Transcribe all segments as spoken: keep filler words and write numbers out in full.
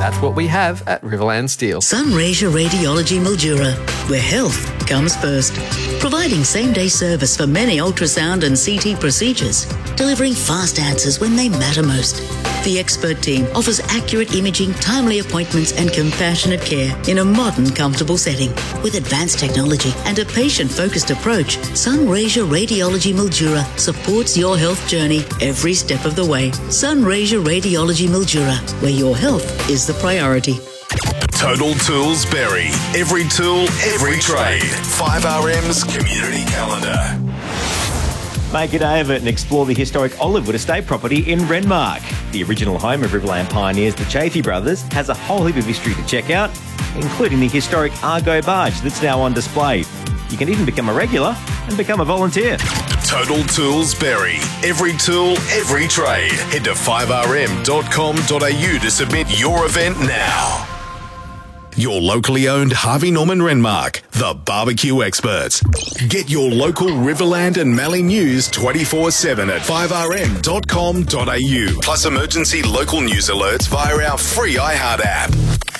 That's what we have at Riverland Steel. Sunraysia Radiology Mildura, where health comes first. Providing same-day service for many ultrasound and C T procedures, delivering fast answers when they matter most. The expert team offers accurate imaging, timely appointments and compassionate care in a modern, comfortable setting. With advanced technology and a patient-focused approach, Sunraysia Radiology Mildura supports your health journey every step of the way. Sunraysia Radiology Mildura, where your health is the priority. Total Tools Berry. Every tool, every trade. five R M's community calendar. Make a day of it and explore the historic Olivewood estate property in Renmark. The original home of Riverland pioneers, the Chaffee brothers, has a whole heap of history to check out, including the historic Argo barge that's now on display. You can even become a regular and become a volunteer. Total Tools Berry. Every tool, every trade. Head to five r m dot com dot a u to submit your event now. Your locally owned Harvey Norman Renmark, the barbecue experts. Get your local Riverland and Mallee news twenty-four seven at five r m dot com dot a u. Plus emergency local news alerts via our free iHeart app.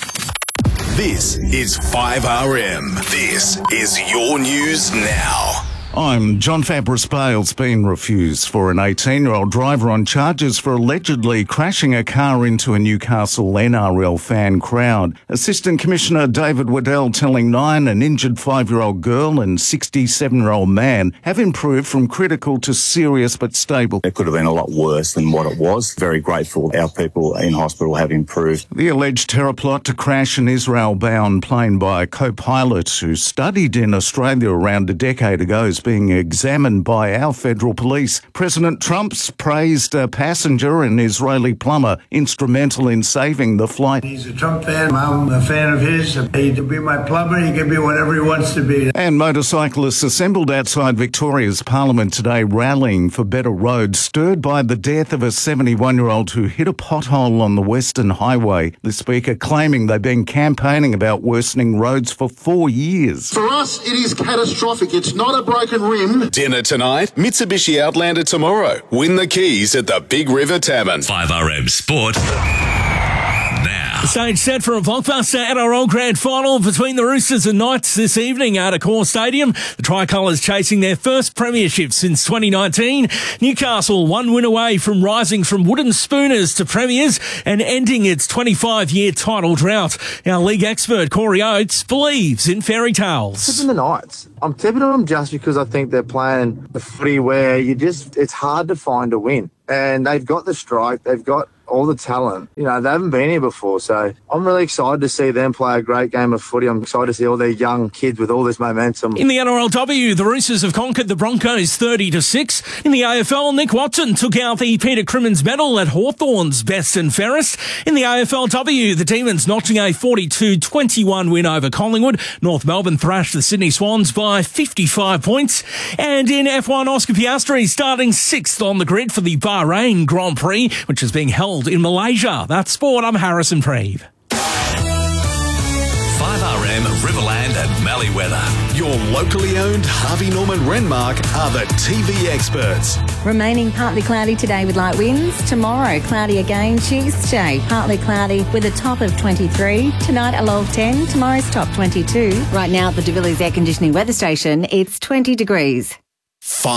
This is five R M. This is your news now. I'm John Fabris. Bail's been refused for an eighteen-year-old driver on charges for allegedly crashing a car into a Newcastle N R L fan crowd. Assistant Commissioner David Waddell telling Nine an injured five-year-old girl and sixty-seven-year-old man have improved from critical to serious but stable. It could have been a lot worse than what it was. Very grateful our people in hospital have improved. The alleged terror plot to crash an Israel-bound plane by a co-pilot who studied in Australia around a decade ago is being examined by our federal police. President Trump's praised a passenger, an Israeli plumber, instrumental in saving the flight. He's a Trump fan. I'm a fan of his. He can be my plumber. He can be whatever he wants to be. And motorcyclists assembled outside Victoria's Parliament today rallying for better roads, stirred by the death of a seventy-one-year-old who hit a pothole on the Western Highway. The Speaker claiming they've been campaigning about worsening roads for four years. For us, it is catastrophic. It's not a broken rim. Dinner tonight, Mitsubishi Outlander tomorrow. Win the keys at the Big River Tavern. five R M Sport. Now. The stage set for a blockbuster N R L Grand Final between the Roosters and Knights this evening at Accor Stadium. The Tricolours chasing their first premiership since twenty nineteen. Newcastle one win away from rising from wooden spooners to premiers and ending its twenty-five-year title drought. Our league expert Corey Oates believes in fairy tales. Tipping the Knights. I'm tipping them just because I think they're playing the footy where you just it's hard to find a win. And they've got the strike. They've got all the talent. You know, they haven't been here before, so I'm really excited to see them play a great game of footy. I'm excited to see all their young kids with all this momentum. In the N R L W, the Roosters have conquered the Broncos thirty to six. In the A F L, Nick Watson took out the Peter Crimmins medal at Hawthorn's best and fairest. In the A F L W, the Demons notching a forty-two twenty-one win over Collingwood. North Melbourne thrashed the Sydney Swans by fifty-five points. And in F one, Oscar Piastri starting sixth on the grid for the Bahrain Grand Prix, which is being held in Malaysia. That's sport. I'm Harrison Preeve. five R M Riverland and Mallee weather. Your locally owned Harvey Norman Renmark are the T V experts. Remaining partly cloudy today with light winds. Tomorrow, cloudy again. Tuesday, partly cloudy with a top of twenty-three. Tonight, a low of ten. Tomorrow's top twenty-two. Right now at the De Villiers Air Conditioning Weather Station, it's twenty degrees. Five